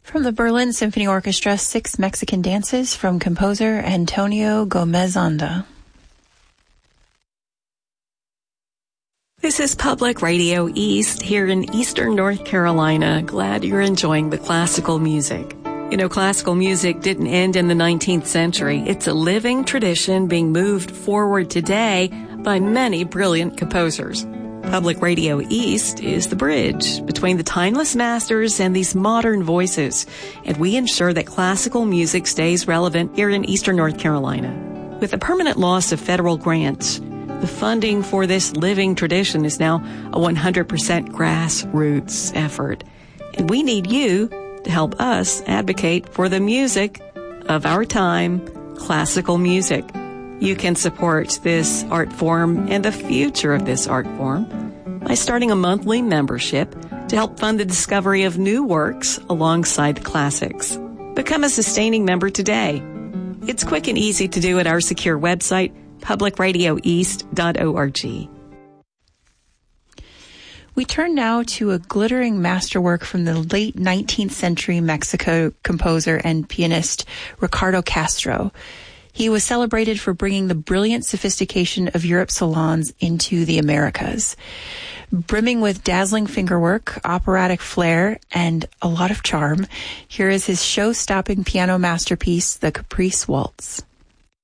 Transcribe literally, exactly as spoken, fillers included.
From the Berlin Symphony Orchestra, Six Mexican Dances from composer Antonio Gomez Anda. This is Public Radio East here in Eastern North Carolina. Glad you're enjoying the classical music. You know, classical music didn't end in the nineteenth century. It's a living tradition being moved forward today by many brilliant composers. Public Radio East is the bridge between the timeless masters and these modern voices, and we ensure that classical music stays relevant here in Eastern North Carolina. With the permanent loss of federal grants, the funding for this living tradition is now a one hundred percent grassroots effort, and we need you to help us advocate for the music of our time, classical music. You can support this art form and the future of this art form by starting a monthly membership to help fund the discovery of new works alongside the classics. Become a sustaining member today. It's quick and easy to do at our secure website, public radio east dot org. We turn now to a glittering masterwork from the late nineteenth century Mexico composer and pianist Ricardo Castro. He was celebrated for bringing the brilliant sophistication of Europe's salons into the Americas. Brimming with dazzling fingerwork, operatic flair, and a lot of charm, here is his show-stopping piano masterpiece, the Caprice Waltz.